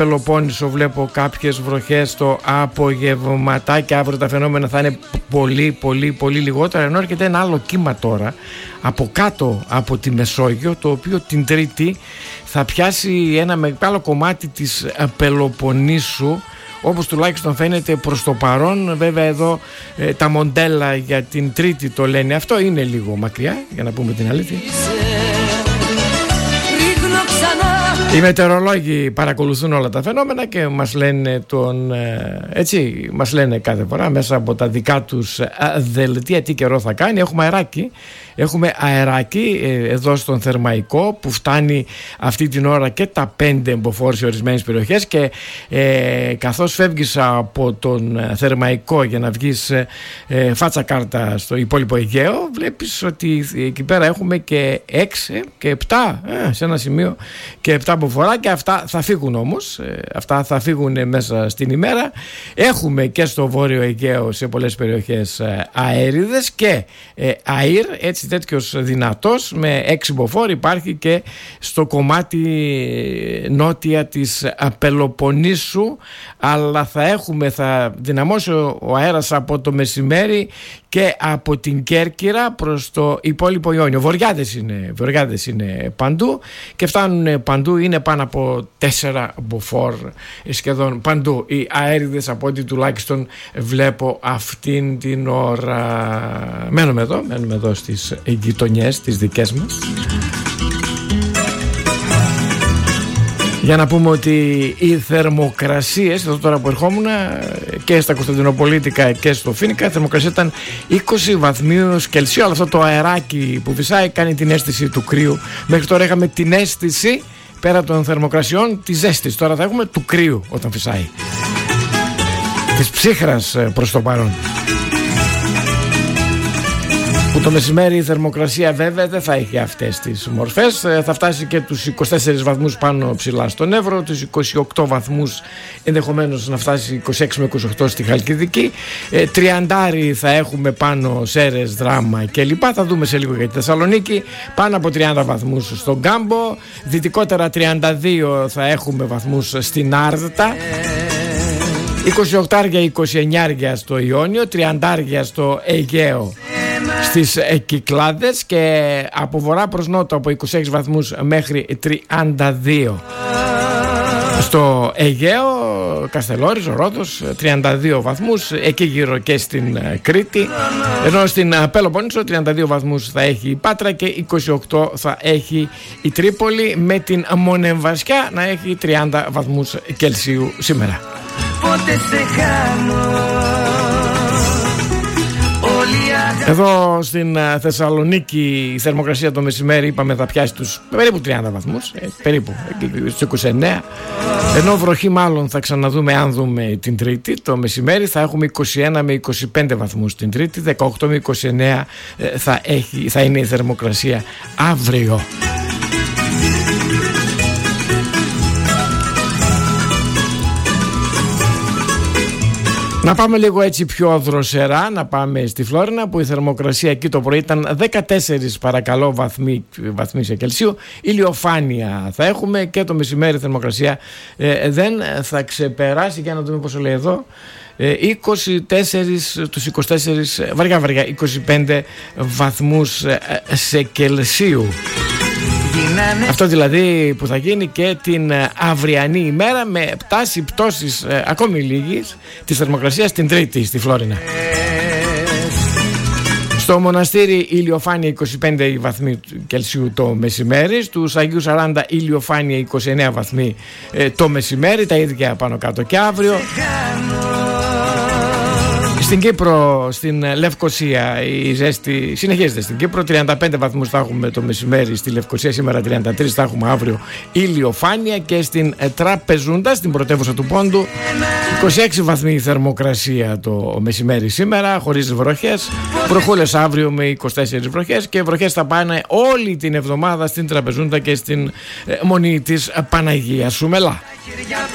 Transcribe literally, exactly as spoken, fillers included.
Πελοπόννησο βλέπω κάποιες βροχές το απογευματάκι. Αύριο τα φαινόμενα θα είναι πολύ πολύ πολύ λιγότερα, ενώ έρχεται ένα άλλο κύμα τώρα από κάτω από τη Μεσόγειο, το οποίο την Τρίτη θα πιάσει ένα μεγάλο κομμάτι της Πελοποννήσου, όπως τουλάχιστον φαίνεται προς το παρόν. Βέβαια εδώ ε, τα μοντέλα για την Τρίτη το λένε αυτό, είναι λίγο μακριά για να πούμε την αλήθεια. Οι μετεωρολόγοι παρακολουθούν όλα τα φαινόμενα και μας λένε, τον, έτσι, μας λένε κάθε φορά μέσα από τα δικά τους δελτία τι καιρό θα κάνει. Έχουμε αεράκι, έχουμε αεράκι εδώ στον Θερμαϊκό που φτάνει αυτή την ώρα και τα πέντε εμποφόρ σε ορισμένες περιοχές, και ε, καθώς φεύγεις από τον Θερμαϊκό για να βγεις ε, φάτσα κάρτα στο υπόλοιπο Αιγαίο, βλέπεις ότι εκεί πέρα έχουμε και έξι και επτά ε, σε ένα σημείο και επτά φορά, και αυτά θα φύγουν όμως, αυτά θα φύγουν μέσα στην ημέρα. Έχουμε και στο Βόρειο Αιγαίο σε πολλές περιοχές αέριδες και ε, αήρ, έτσι τέτοιος δυνατός με έξι μποφόρ υπάρχει και στο κομμάτι νότια της Πελοποννήσου, αλλά θα έχουμε, θα δυναμώσει ο αέρας από το μεσημέρι και από την Κέρκυρα προς το υπόλοιπο Ιόνιο. Βοριάδες είναι, βοριάδες είναι παντού και φτάνουν παντού, είναι πάνω από τέσσερα μποφόρ σχεδόν παντού οι αέριδες, από ό,τι τουλάχιστον βλέπω αυτήν την ώρα. Μένουμε εδώ, μένουμε εδώ στις γειτονιές τις δικές μας, για να πούμε ότι οι θερμοκρασίες εδώ τώρα που ερχόμουν και στα Κωνσταντινοπολίτικα και στο Φοίνικα, η θερμοκρασία ήταν είκοσι βαθμούς Κελσίου, αλλά αυτό το αεράκι που φυσάει κάνει την αίσθηση του κρύου. Μέχρι τώρα είχαμε την αίσθηση, πέρα των θερμοκρασιών, τη ζέστης. Τώρα θα έχουμε του κρύου όταν φυσάει, της ψύχρας προς το παρόν. Που το μεσημέρι η θερμοκρασία βέβαια δεν θα έχει αυτές τις μορφές, θα φτάσει και τους είκοσι τέσσερις βαθμούς πάνω ψηλά στον Εύρο, τους είκοσι οκτώ βαθμούς ενδεχομένως να φτάσει είκοσι έξι με είκοσι οκτώ στη Χαλκιδική, ε, τριαντάρι θα έχουμε πάνω Σέρρες, Δράμα κλπ. Θα δούμε σε λίγο για τη Θεσσαλονίκη, πάνω από τριάντα βαθμούς στον Κάμπο, δυτικότερα τριάντα δύο θα έχουμε βαθμούς στην Άρδτα, είκοσι οκτώ είκοσι εννιά στο Ιόνιο, τριάντα στο Αιγαίο στις Κυκλάδες, και από βορρά προς νότο από είκοσι έξι βαθμούς μέχρι τριάντα δύο στο Αιγαίο, Καστελόρης, Ρόδος, τριάντα δύο βαθμούς εκεί γύρω και στην Κρήτη, ενώ στην Πελοπόννησο τριάντα δύο βαθμούς θα έχει η Πάτρα και είκοσι οκτώ θα έχει η Τρίπολη, με την Μονεμβασιά να έχει τριάντα βαθμούς Κελσίου σήμερα. Πότε σε χάνω. Εδώ στην Θεσσαλονίκη η θερμοκρασία το μεσημέρι είπαμε θα πιάσει τους περίπου τριάντα βαθμούς, ε, περίπου στους είκοσι εννέα, ενώ βροχή μάλλον θα ξαναδούμε αν δούμε την Τρίτη. Το μεσημέρι θα έχουμε είκοσι ένα με είκοσι πέντε βαθμούς την Τρίτη, δεκαοκτώ με είκοσι εννέα ε, θα, έχει, θα είναι η θερμοκρασία αύριο. Να πάμε λίγο έτσι πιο δροσερά, να πάμε στη Φλόρινα, που η θερμοκρασία εκεί το πρωί ήταν δεκατέσσερα παρακαλώ βαθμοί, βαθμοί σε Κελσίου. Ηλιοφάνεια θα έχουμε, και το μεσημέρι η θερμοκρασία ε, δεν θα ξεπεράσει, για να δούμε πόσο λέει εδώ, ε, είκοσι τέσσερα, τους είκοσι τέσσερα βαριά βαριά είκοσι πέντε βαθμούς ε, σε Κελσίου. Αυτό δηλαδή που θα γίνει και την αυριανή ημέρα, με τάση πτώσης ε, ακόμη λίγης της θερμοκρασίας την Τρίτη στη Φλόρινα. Στο Μοναστήρι ηλιοφάνεια είκοσι πέντε βαθμοί Κελσίου το μεσημέρι, στους Αγίου Σαράντα ηλιοφάνεια είκοσι εννέα βαθμοί ε, το μεσημέρι, τα ίδια πάνω κάτω και αύριο. Στην Κύπρο, στην Λευκοσία, η ζέστη συνεχίζεται στην Κύπρο. τριάντα πέντε βαθμούς θα έχουμε το μεσημέρι στη Λευκοσία, σήμερα τριάντα τρία θα έχουμε αύριο ηλιοφάνεια, και στην Τραπεζούντα, στην πρωτεύουσα του Πόντου, είκοσι έξι βαθμοί θερμοκρασία το μεσημέρι σήμερα, χωρίς βροχές. Βροχούλες αύριο με είκοσι τέσσερις βροχές, και βροχές θα πάνε όλη την εβδομάδα στην Τραπεζούντα και στην Μονή της Παναγίας Σουμελά.